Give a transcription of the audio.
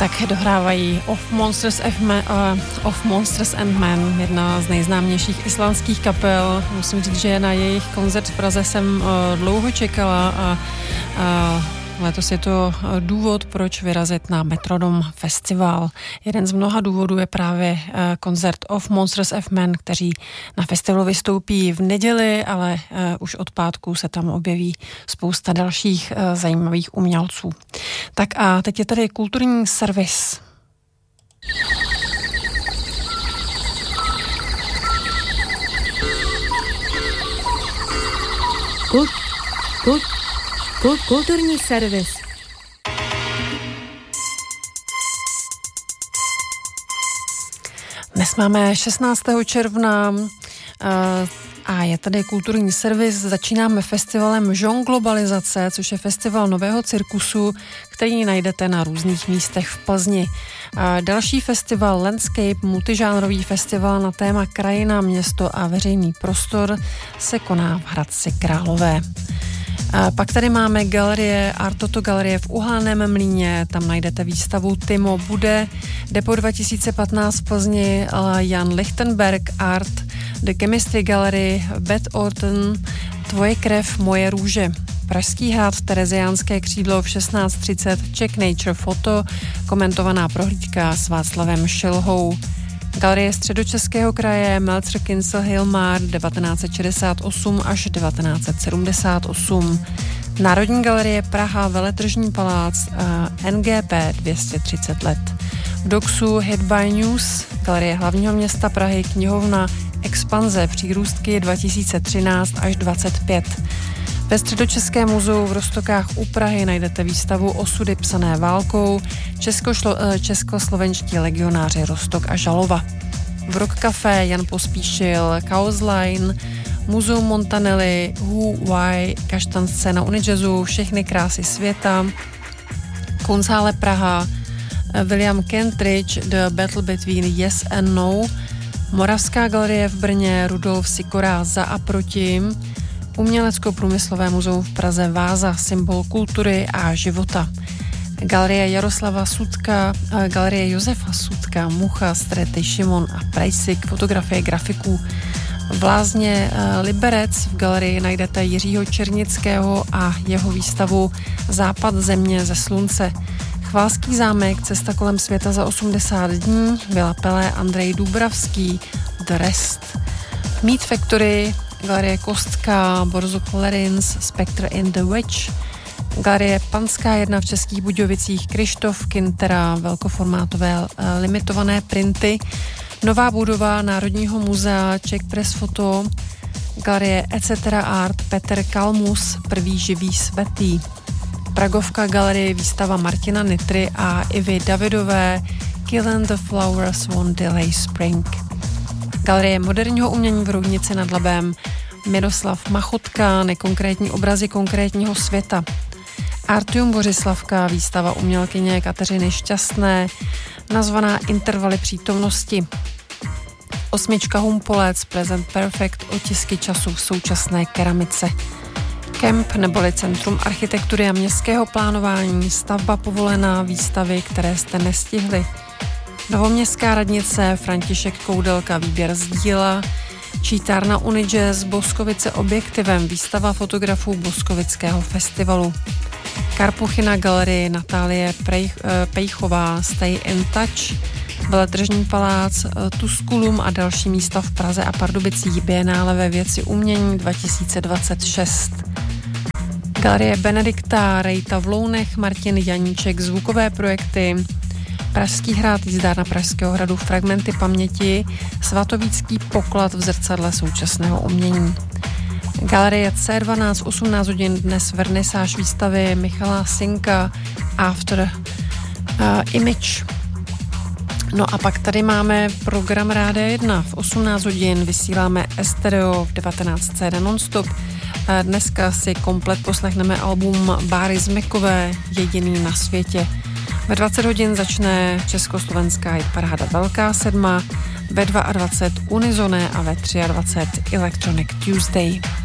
Tak dohrávají Of Monsters and Men, jedna z nejznámějších islandských kapel. Musím říct, že na jejich koncert v Praze jsem dlouho čekala a letos je to důvod, proč vyrazit na Metrodom Festival. Jeden z mnoha důvodů je právě koncert Of Monsters and Men, kteří na festivalu vystoupí v neděli, ale už od pátku se tam objeví spousta dalších zajímavých umělců. Tak a teď je tady kulturní servis. Kulturní servis. Dnes máme 16. června a je tady kulturní servis. Začínáme festivalem Žonglobalizace, což je festival nového cirkusu, který najdete na různých místech v Plzni. Další festival Landscape, multižánrový festival na téma krajina, město a veřejný prostor, se koná v Hradci Králové. Pak tady máme galerie, Artoto galerie v Uhelném Mlýně, tam najdete výstavu Timo Bude, Depo 2015 v Plzni, Jan Lichtenberg Art, The Chemistry Gallery, Beth Orton, Tvoje krev, moje růže. Pražský hrad, Tereziánské křídlo v 16:30, Czech Nature Photo, komentovaná prohlídka s Václavem Šilhou. Galerie Středočeského kraje Meltzer Kinsel Hilmar 1968 až 1978. Národní galerie Praha Veletržní palác NGP 230 let. V Doxu Hit by News, Galerie hlavního města Prahy, knihovna Expanze přírůstky 2013 až 25. Ve Středočeském muzeu v Roztokách u Prahy najdete výstavu Osudy psané válkou, českoslovenští legionáři Roztok a Žalova. V Rock Café Jan Pospíšil, Chaos Line, Muzeum Montanelli, Who, Why, Kaštan scéna Unijazzu, Všechny krásy světa, Kunsthalle Praha, William Kentridge, The Battle Between Yes and No, Moravská galerie v Brně, Rudolf Sikora, Za a proti, Umělecko-průmyslové muzeum v Praze Váza, symbol kultury a života. Galerie Jaroslava Sudka, Galerie Josefa Sudka, Mucha, Strety, Šimon a Prejsik, fotografie grafiků. V Lázně Liberec v galerii najdete Jiřího Černického a jeho výstavu Západ země ze slunce. Chvalský zámek, Cesta kolem světa za 80 dní, Vila Pelé, Andrej Dubravský, The Rest. Meat Factory, Galerie Kostka, Borzo Clarins, Spectre in the Wedge, Galerie Panská 1 v Českých Budějovicích, Krištof Kintera, velkoformátové limitované printy, nová budova Národního muzea, Czech Press Photo, Galerie Etc. Art, Petr Kalmus, Prvý živý svätý, Pragovka galerie výstava Martina Nitry a Ivy Davidové, Kill and the Flowers Won't Delay Spring. Galerie moderního umění v Roudnici nad Labem, Miroslav Machotka, Nekonkrétní obrazy konkrétního světa. Artium Bořislavka, výstava umělkyně Kateřiny Šťastné, nazvaná Intervaly přítomnosti. 8 Humpolec, Present Perfect, otisky času v současné keramice. Kemp neboli Centrum architektury a městského plánování, stavba povolená, výstavy, které jste nestihli. Novoměstská radnice, František Koudelka, výběr z díla, čítárna Unijazz, Boskovice objektivem, výstava fotografů Boskovického festivalu. Karpuchyna galerie Natálie Pejchová, Stay in Touch, Veletržní palác, Tusculum a další místa v Praze a Pardubicích, Bienále ve věci umění 2026. Galerie Benedikta, Rejta v Lounech, Martin Janíček, zvukové projekty, Pražský hrad, jízdárna Pražského hradu, Fragmenty paměti, Svatovícký poklad v zrcadle současného umění. Galerie C12, 18 hodin dnes vernisáž výstavy Michala Sinka, After Image. No a pak tady máme program Rádia 1. V 18 hodin vysíláme Estereo, v 19 CD nonstop. Dneska si komplet poslechneme album Báry Zmekové, Jediný na světě. Ve 20 hodin začne československá hitparáda Velká sedma, ve 22 Unizoné a ve 23 Electronic Tuesday.